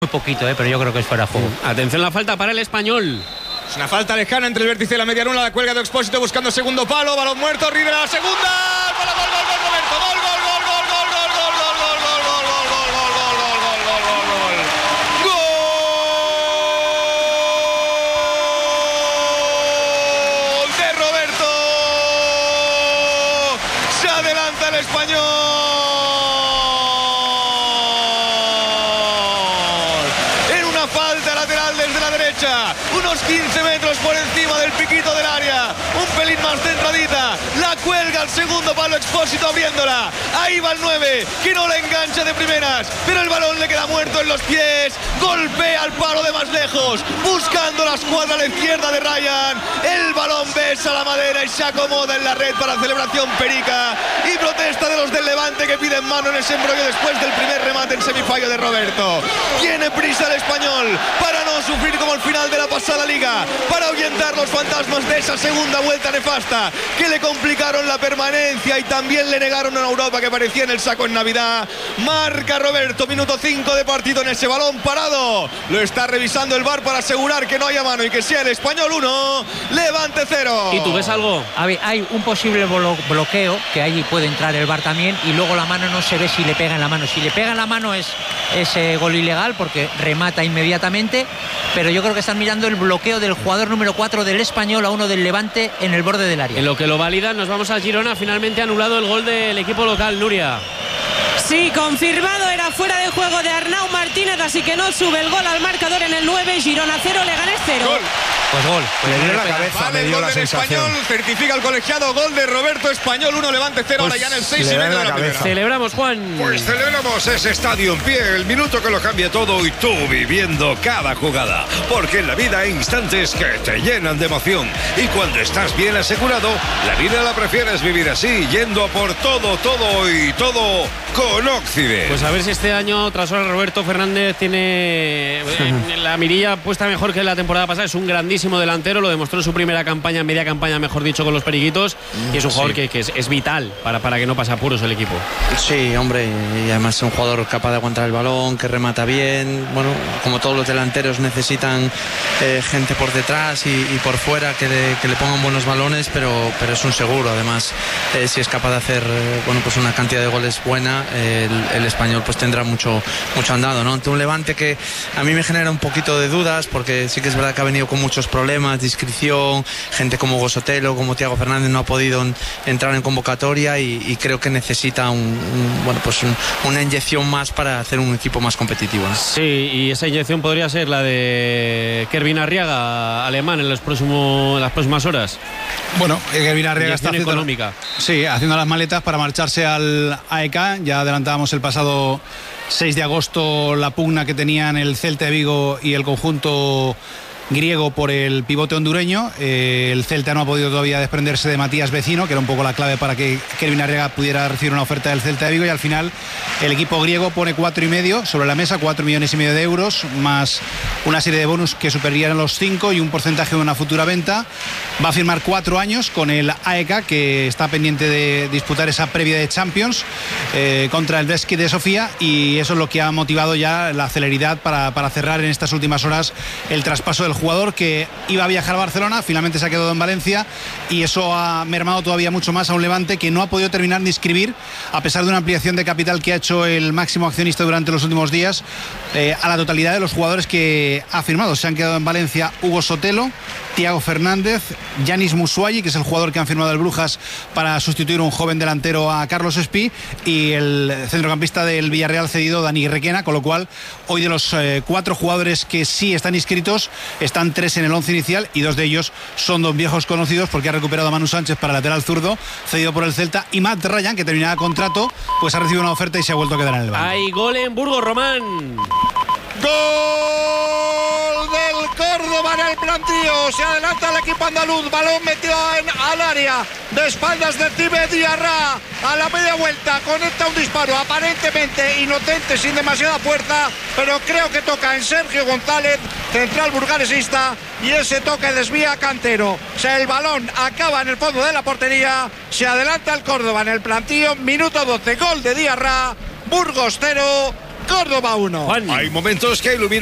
Muy poquito, pero yo creo que es fuera de juego. Atención, la falta para el Español. Es una falta lejana entre el vértice y la media luna. La cuelga de Expósito buscando segundo palo. Balón muerto. River a la segunda. Gol, gol, gol, gol, Roberto. Gol, gol, gol, gol, gol, gol, gol, gol, gol, gol, gol, gol, gol, gol, gol, gol, gol, gol, gol. Gol de Roberto. Se adelanta el Español. En una falta lateral desde la derecha. Unos 15 metros por encima del piquito del área, un pelín más centradita, la cuelga al segundo palo Expósito abriéndola, ahí va el 9, que no la engancha de primeras, pero el balón le queda muerto en los pies, golpea al palo de más lejos, buscando la escuadra a la izquierda de Ryan, el balón besa la madera y se acomoda en la red para celebración perica y protesta de los del Levante que piden mano en ese embrollo después del primer remate en semifallo de Roberto. Tiene prisa el Español para no sufrir como el final de la pasada liga, para ahuyentar los fantasmas de esa segunda vuelta nefasta que le complicaron la permanencia y también le negaron a Europa que parecía en el saco en Navidad. Marca Roberto, minuto 5 de partido en ese balón parado, lo está revisando el VAR para asegurar que no haya mano y que sea el Español 1, Levante 0. ¿Y tú ves algo? A ver, hay un posible bloqueo, que allí puede entrar el VAR también, y luego la mano no se ve si le pega en la mano. Si le pega en la mano es gol ilegal porque remata inmediatamente, pero yo creo que están mirando el bloqueo del jugador número 4 del Español a uno del Levante en el borde del área. En lo que lo validan, nos vamos a Girona. Finalmente anulado el gol del equipo local, Nuria. Sí, confirmado, era fuera de juego de Arnau Martínez, así que no sube el gol al marcador en el 9, Girona 0, Leganés 0. Gol. Pues gol. Le dio la cabeza, Vale, me dio gol la del sensación. Español, certifica el colegiado, gol de Roberto, Español 1, Levante 0, ahora ya en el 6 y medio de la primera. Celebramos, Juan. Pues celebramos ese estadio en pie, el minuto que lo cambia todo y tú viviendo cada jugada. Porque en la vida hay instantes que te llenan de emoción. Y cuando estás bien asegurado, la vida la prefieres vivir así, yendo a por todo, todo y todo con Occident. Pues a ver si este año, tras ahora, Roberto Fernández tiene la mirilla puesta mejor que la temporada pasada. Es un grandísimo delantero, lo demostró en su primera campaña, media campaña, mejor dicho, con los Periquitos. Y es un jugador que es vital para que no pase apuros el equipo. Sí, hombre, y además es un jugador capaz de aguantar el balón, que remata bien. Bueno, como todos los delanteros necesitan gente por detrás y por fuera que le pongan buenos balones, pero es un seguro. Además, si es capaz de hacer pues una cantidad de goles buena, el Español pues tendrá mucho andado, ¿no? Ante un Levante que a mí me genera un poquito de dudas, porque sí que es verdad que ha venido con muchos problemas de inscripción, gente como Hugo Sotelo, como Thiago Fernández no ha podido entrar en convocatoria y creo que necesita una inyección más para hacer un equipo más competitivo, ¿no? Sí, y esa inyección podría ser la de Kervin Arriaga, alemán, en las próximas horas. Bueno, Kervin Arriaga está haciendo, económica. Sí, haciendo las maletas para marcharse al AEK. Ya adelantábamos el pasado 6 de agosto la pugna que tenían el Celta de Vigo y el conjunto griego por el pivote hondureño. El Celta no ha podido todavía desprenderse de Matías Vecino, que era un poco la clave para que Kervin Arriaga pudiera recibir una oferta del Celta de Vigo, y al final el equipo griego pone 4,5 sobre la mesa, 4,5 millones de euros, más una serie de bonus que superarían los 5 y un porcentaje de una futura venta. Va a firmar 4 años con el AEK, que está pendiente de disputar esa previa de Champions contra el Levski de Sofía, y eso es lo que ha motivado ya la celeridad para cerrar en estas últimas horas el traspaso del jugador, que iba a viajar a Barcelona, finalmente se ha quedado en Valencia, y eso ha mermado todavía mucho más a un Levante que no ha podido terminar de inscribir, a pesar de una ampliación de capital que ha hecho el máximo accionista durante los últimos días, a la totalidad de los jugadores que ha firmado. Se han quedado en Valencia Hugo Sotelo, Thiago Fernández, Yanis Musuayi, que es el jugador que han firmado el Brujas para sustituir a un joven delantero, a Carlos Espí, y el centrocampista del Villarreal cedido, Dani Requena, con lo cual hoy de los 4 jugadores que sí están inscritos, están 3 en el 11 inicial, y 2 de ellos son 2 viejos conocidos, porque ha recuperado a Manu Sánchez para lateral zurdo, cedido por el Celta, y Matt Ryan, que terminaba contrato, pues ha recibido una oferta y se ha vuelto a quedar en el banco. Hay gol en Burgos, Román. Gol del Córdoba en el plantío. Se adelanta el equipo andaluz. Balón metido al área de espaldas de Tibe Diarra. A la media vuelta conecta un disparo aparentemente inocente, sin demasiada fuerza, pero creo que toca en Sergio González, central burgalesista, y ese toque desvía a Cantero. O sea, el balón acaba en el fondo de la portería. Se adelanta el Córdoba en el plantío. Minuto 12. Gol de Diarra. Burgos 0, Córdoba 1. Hay momentos que iluminan